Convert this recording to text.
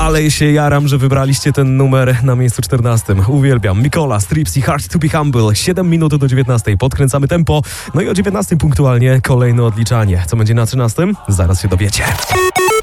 Ale się jaram, że wybraliście ten numer na miejscu 14. Uwielbiam. Mikola, Strips i Hard to be Humble. 7 minut do 19. Podkręcamy tempo. No i o 19 punktualnie kolejne odliczanie. Co będzie na 13? Zaraz się dowiecie.